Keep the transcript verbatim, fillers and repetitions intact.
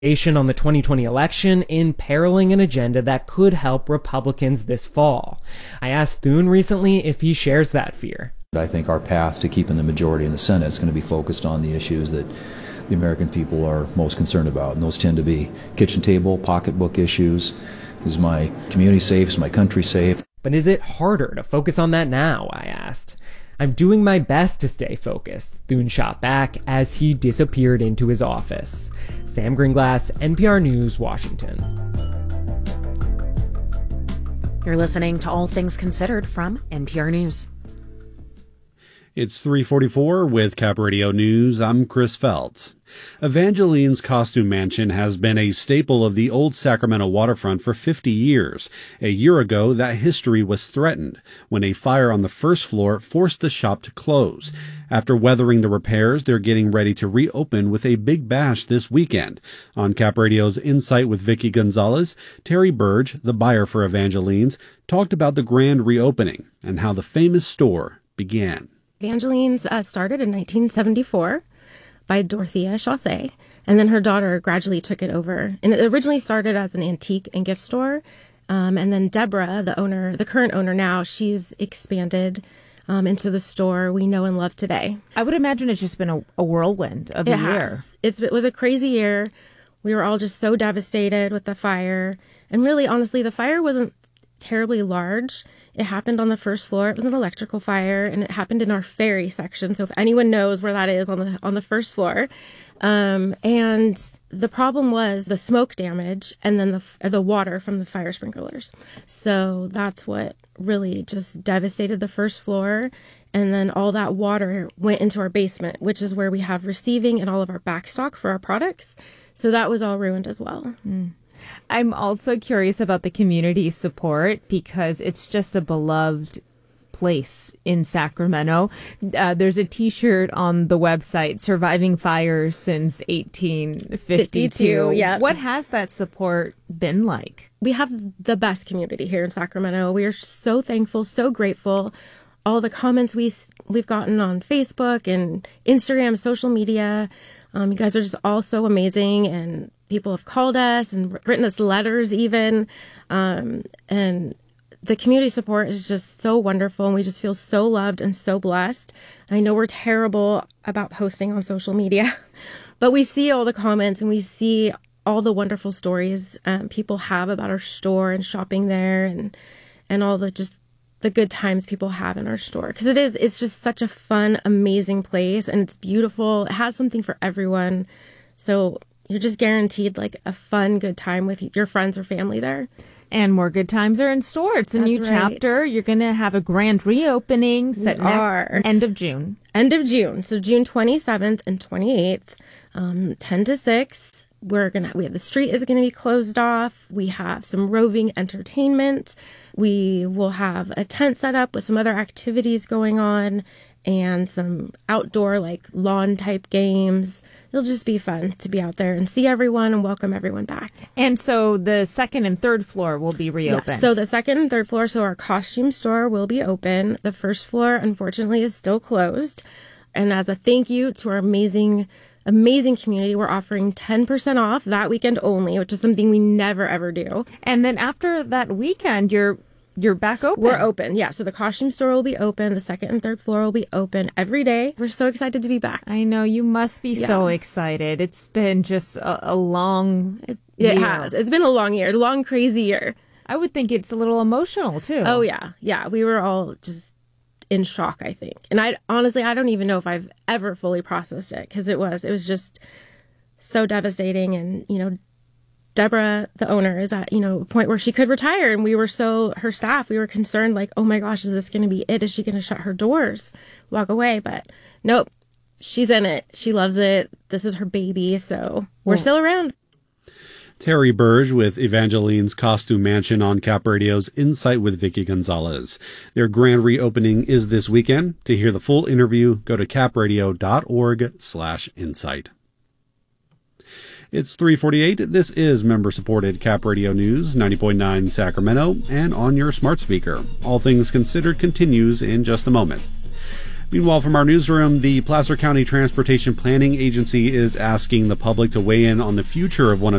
on the twenty twenty election, imperiling an agenda that could help Republicans this fall. I asked Thune recently if he shares that fear. I think our path to keeping the majority in the Senate is going to be focused on the issues that the American people are most concerned about, and those tend to be kitchen table, pocketbook issues. Is my community safe? Is my country safe? But is it harder to focus on that now, I asked. I'm doing my best to stay focused, Thune shot back as he disappeared into his office. Sam Greenglass, N P R News, Washington. You're listening to All Things Considered from N P R News. It's three forty-four with Cap Radio News. I'm Chris Feltz. Evangeline's Costume Mansion has been a staple of the old Sacramento waterfront for fifty years. A year ago, that history was threatened when a fire on the first floor forced the shop to close. After weathering the repairs, they're getting ready to reopen with a big bash this weekend. On Cap Radio's Insight with Vicky Gonzalez, Terry Burge, the buyer for Evangeline's, talked about the grand reopening and how the famous store began. Evangeline's uh, started in nineteen seventy-four. By Dorothea Chaussee, and then her daughter gradually took it over. And it originally started as an antique and gift store, um, and then Deborah, the owner, the current owner now, she's expanded um, into the store we know and love today. I would imagine it's just been a, a whirlwind of a it year. Has. It's, it was a crazy year. We were all just so devastated with the fire. And really, honestly, the fire wasn't terribly large. It happened on the first floor. It was an electrical fire, and it happened in our ferry section. So if anyone knows where that is on the on the first floor, um, and the problem was the smoke damage and then the the water from the fire sprinklers. So that's what really just devastated the first floor. And then all that water went into our basement, which is where we have receiving and all of our backstock for our products. So that was all ruined as well. Mm. I'm also curious about the community support because it's just a beloved place in Sacramento. Uh, there's a T-shirt on the website, Surviving Fires Since eighteen fifty-two. Yeah. What has that support been like? We have the best community here in Sacramento. We are so thankful, so grateful. All the comments we, we've gotten on Facebook and Instagram, social media, um, you guys are just all so amazing, and people have called us and written us letters even. Um, and the community support is just so wonderful. And we just feel so loved and so blessed. And I know we're terrible about posting on social media, but we see all the comments and we see all the wonderful stories um, people have about our store and shopping there, and, and all the just the good times people have in our store. Because it is, it's just such a fun, amazing place, and it's beautiful. It has something for everyone. So you're just guaranteed like a fun, good time with your friends or family there. And more good times are in store. It's a That's new right. chapter. You're going to have a grand reopening set We are. end of June. End of June. So June twenty-seventh and twenty-eighth, um, ten to six. We're going to, we have, the street is going to be closed off. We have some roving entertainment. We will have a tent set up with some other activities going on and some outdoor like lawn type games. It'll just be fun to be out there and see everyone and welcome everyone back. And so the second and third floor will be reopened. Yes, so the second and third floor, so our costume store will be open. The first floor, unfortunately, is still closed. And as a thank you to our amazing, amazing community, we're offering ten percent off that weekend only, which is something we never, ever do. And then after that weekend, you're You're back open. We're open, yeah. So the costume store will be open. The second and third floor will be open every day. We're so excited to be back. I know you must be Yeah. so excited. It's been just a, a long It, year. it has. It's been a long year, a long, crazy year. I would think it's a little emotional, too. Oh, yeah. Yeah. We were all just in shock, I think. And I honestly, I don't even know if I've ever fully processed it, because it was, it was just so devastating. And, you know, Deborah, the owner, is at, you know, a point where she could retire. And we were so, her staff, we were concerned, like, oh my gosh, is this going to be it? Is she going to shut her doors, walk away? But nope, she's in it. She loves it. This is her baby. So we're Well, still around. Terry Burge with Evangeline's Costume Mansion on Cap Radio's Insight with Vicky Gonzalez. Their grand reopening is this weekend. To hear the full interview, go to capradio.org slash insight. It's three forty-eight. This is member-supported Cap Radio News, ninety point nine Sacramento, and on your smart speaker. All Things Considered continues in just a moment. Meanwhile, from our newsroom, the Placer County Transportation Planning Agency is asking the public to weigh in on the future of one of